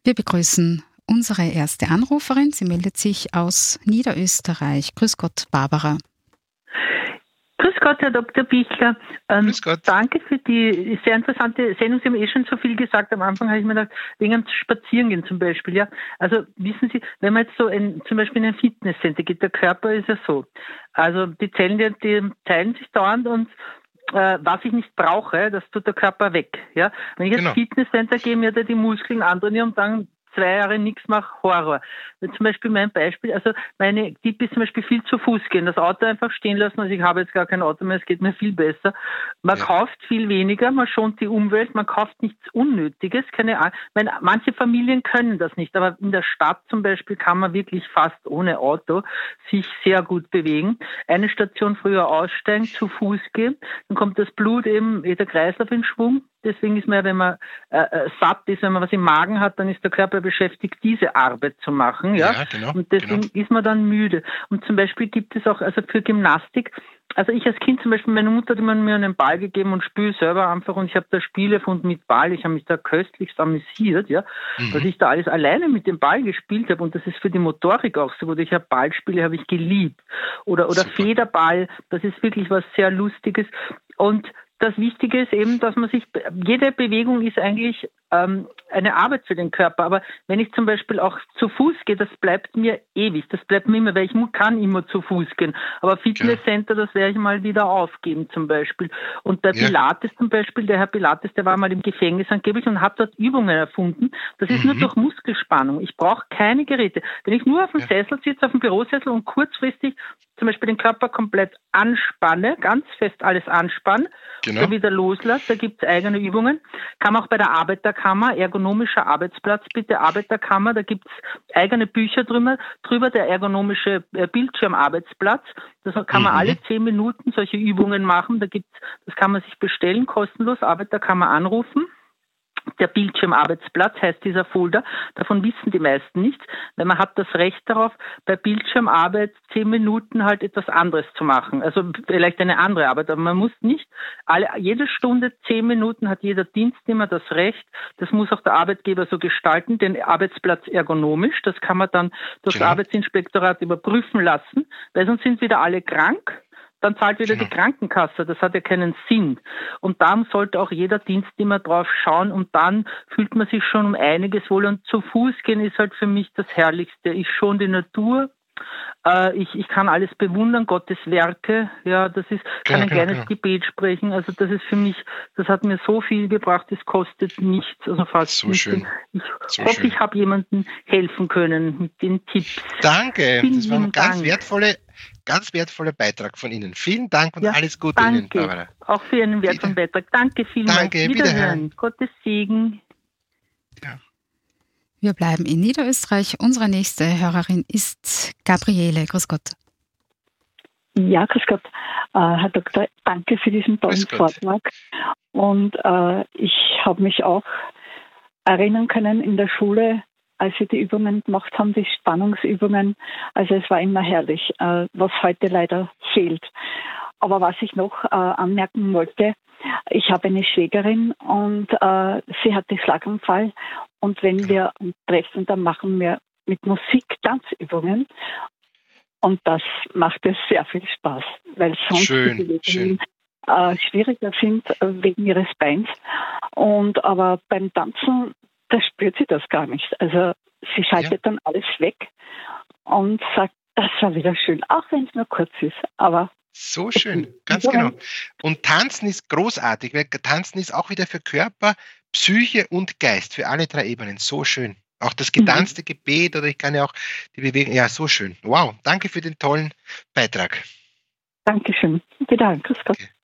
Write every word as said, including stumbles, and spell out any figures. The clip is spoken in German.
Wir begrüßen unsere erste Anruferin. Sie meldet sich aus Niederösterreich. Grüß Gott, Barbara. Grüß Gott, Herr Doktor Bichler. Ähm, Grüß Gott. Danke für die sehr interessante Sendung. Sie haben eh schon so viel gesagt. Am Anfang habe ich mir gedacht, wegen dem Spazierengehen zum Beispiel. Ja, also wissen Sie, wenn man jetzt so ein, zum Beispiel in ein Fitnesscenter geht, der Körper ist ja so. Also die Zellen, die, die teilen sich dauernd und äh, was ich nicht brauche, das tut der Körper weg. Ja, wenn ich ins Genau. Fitnesscenter gehe, mir da die Muskeln antrainieren und dann zwei Jahre nichts mache, Horror. Wenn zum Beispiel mein Beispiel, also meine Tipp ist zum Beispiel viel zu Fuß gehen, das Auto einfach stehen lassen, also ich habe jetzt gar kein Auto mehr, es geht mir viel besser. Man Ja. kauft viel weniger, man schont die Umwelt, man kauft nichts Unnötiges, keine Ahnung. Meine, manche Familien können das nicht, aber in der Stadt zum Beispiel kann man wirklich fast ohne Auto sich sehr gut bewegen. Eine Station früher aussteigen, zu Fuß gehen, dann kommt das Blut eben, der Kreislauf in Schwung. Deswegen ist man ja, wenn man äh, äh, satt ist, wenn man was im Magen hat, dann ist der Körper beschäftigt, diese Arbeit zu machen. Ja, Ja, genau, und deswegen genau. ist man dann müde. Und zum Beispiel gibt es auch, also für Gymnastik, also ich als Kind zum Beispiel, meine Mutter hat immer mir einen Ball gegeben und spiele selber einfach und ich habe da Spiele erfunden mit Ball, ich habe mich da köstlichst amüsiert, ja, Mhm. dass ich da alles alleine mit dem Ball gespielt habe und das ist für die Motorik auch so gut. Ich habe Ballspiele, habe ich geliebt. Oder, oder Super. Federball, das ist wirklich was sehr Lustiges. Und das Wichtige ist eben, dass man sich, jede Bewegung ist eigentlich ähm, eine Arbeit für den Körper. Aber wenn ich zum Beispiel auch zu Fuß gehe, das bleibt mir ewig. Das bleibt mir immer, weil ich mu- kann immer zu Fuß gehen. Aber Fitnesscenter, das werde ich mal wieder aufgeben zum Beispiel. Und der Ja. Pilates zum Beispiel, der Herr Pilates, der war mal im Gefängnis angeblich und hat dort Übungen erfunden. Das ist nur Mhm. durch Muskelspannung. Ich brauche keine Geräte. Wenn ich nur auf dem Ja. Sessel sitze, auf dem Bürosessel und kurzfristig zum Beispiel den Körper komplett anspanne, ganz fest alles anspanne, Genau. dann wieder loslasse, da gibt es eigene Übungen. Kann man auch bei der Arbeiterkammer, ergonomischer Arbeitsplatz, bitte Arbeiterkammer, da gibt es eigene Bücher drüber, drüber der ergonomische äh, Bildschirmarbeitsplatz. Das kann man Mhm. alle zehn Minuten solche Übungen machen. Da gibt's, das kann man sich bestellen, kostenlos, Arbeiterkammer anrufen. Der Bildschirmarbeitsplatz heißt dieser Folder. Davon wissen die meisten nichts, weil man hat das Recht darauf, bei Bildschirmarbeit zehn Minuten halt etwas anderes zu machen. Also vielleicht eine andere Arbeit, aber man muss nicht alle, jede Stunde zehn Minuten hat jeder Dienstnehmer das Recht. Das muss auch der Arbeitgeber so gestalten, den Arbeitsplatz ergonomisch. Das kann man dann durch Genau. das Arbeitsinspektorat überprüfen lassen, weil sonst sind wieder alle krank. Dann zahlt wieder Genau. die Krankenkasse. Das hat ja keinen Sinn. Und darum sollte auch jeder Dienstnehmer drauf schauen und dann fühlt man sich schon um einiges wohl. Und zu Fuß gehen ist halt für mich das Herrlichste. Ich schon die Natur. Äh, ich, ich kann alles bewundern, Gottes Werke. Ja, das ist, kann Genau, ein genau, kleines genau. Gebet sprechen. Also das ist für mich, das hat mir so viel gebracht, es kostet nichts, also fast So nichts. schön. Ich So hoffe, schön. ich habe jemandem helfen können mit den Tipps. Danke. Vielen Das war ein lieben ganz Dank. wertvolle, ganz wertvoller Beitrag von Ihnen. Vielen Dank und Ja, alles Gute Ihnen, danke. Barbara. Auch für Ihren wertvollen Wieder. Beitrag. Danke vielmals. Danke, Wiederhören. wiederhören. Gottes Segen. Ja. Wir bleiben in Niederösterreich. Unsere nächste Hörerin ist Gabriele. Grüß Gott. Ja, grüß Gott. Äh, Herr Doktor, danke für diesen tollen Grüß Gott. Vortrag. Und äh, ich habe mich auch erinnern können in der Schule, als wir die Übungen gemacht haben, die Spannungsübungen. Also es war immer herrlich, äh, was heute leider fehlt. Aber was ich noch äh, anmerken wollte, ich habe eine Schwägerin und äh, sie hatte Schlaganfall. Und wenn wir uns treffen, dann machen wir mit Musik Tanzübungen. Und das macht es sehr viel Spaß, weil sonst Schön, die schön. Bewegungen äh, schwieriger sind äh, wegen ihres Beins. Und aber beim Tanzen, da spürt sie das gar nicht. Also sie schaltet dann alles weg und sagt, das war wieder schön, auch wenn es nur kurz ist. Aber So schön, ganz genau. Und Tanzen ist großartig, weil Tanzen ist auch wieder für Körper, Psyche und Geist, für alle drei Ebenen. So schön. Auch das getanzte Gebet oder ich kann ja auch die Bewegung, ja, so schön. Wow, danke für den tollen Beitrag. Dankeschön. Wieder, grüß Gott. Okay.